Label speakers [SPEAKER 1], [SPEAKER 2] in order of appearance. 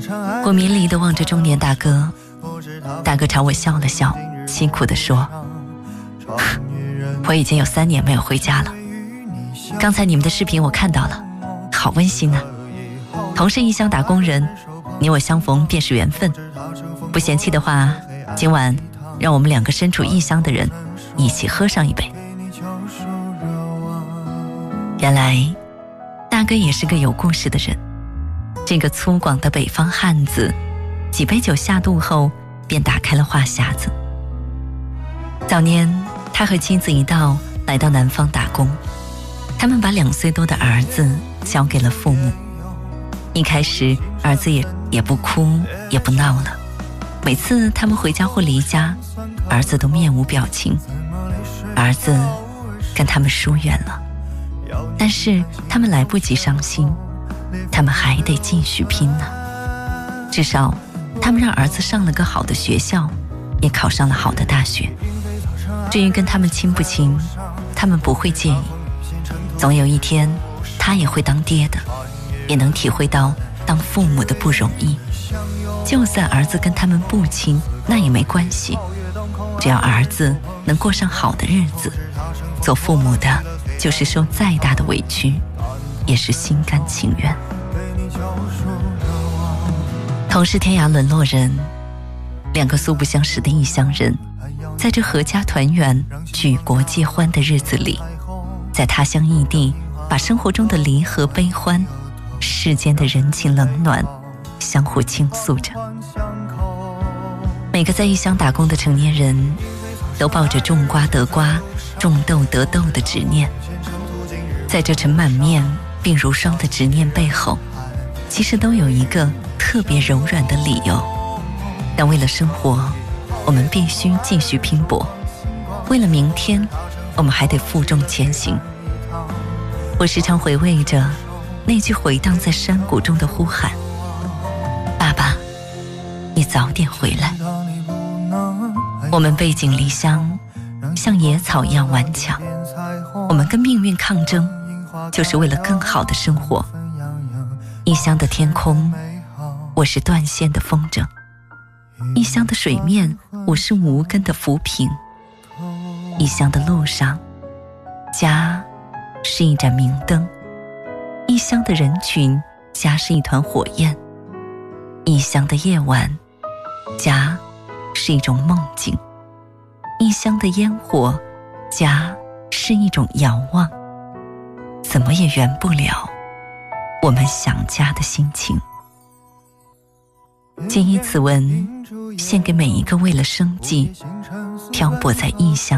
[SPEAKER 1] 我迷离地望着中年大哥，大哥朝我笑了笑，辛苦地说：我已经有3年没有回家了。刚才你们的视频我看到了，好温馨啊！同是异乡打工人，你我相逢便是缘分。不嫌弃的话，今晚让我们2个身处异乡的人一起喝上一杯。原来大哥也是个有故事的人，这个粗犷的北方汉子，几杯酒下肚后便打开了话匣子。早年他和妻子一道来到南方打工，他们把2岁多的儿子交给了父母。一开始儿子也不哭也不闹了，每次他们回家或离家，儿子都面无表情。儿子跟他们疏远了，但是他们来不及伤心，他们还得继续拼呢。至少他们让儿子上了个好的学校，也考上了好的大学。至于跟他们亲不亲，他们不会介意。总有一天他也会当爹的，也能体会到当父母的不容易。就算儿子跟他们不亲，那也没关系，只要儿子能过上好的日子，做父母的就是受再大的委屈也是心甘情愿。同是天涯沦落人，2个素不相识的异乡人，在这阖家团圆举国皆欢的日子里，在他乡异地把生活中的离合悲欢，世间的人情冷暖相互倾诉着。每个在异乡打工的成年人都抱着种瓜得瓜种豆得豆的执念，在这尘满面鬓如霜的执念背后，其实都有一个特别柔软的理由。但为了生活，我们必须继续拼搏，为了明天，我们还得负重前行。我时常回味着那句回荡在山谷中的呼喊：爸爸，你早点回来。我们背井离乡，像野草一样顽强，我们跟命运抗争，就是为了更好的生活。异乡的天空，我是断线的风筝；异乡的水面，我是无根的浮萍；异乡的路上，家是一盏明灯；异乡的人群，家是一团火焰；异乡的夜晚，家是一种梦境；异乡的烟火，家是一种遥望。怎么也圆不了我们想家的心情。谨以此文献给每一个为了生计漂泊在异乡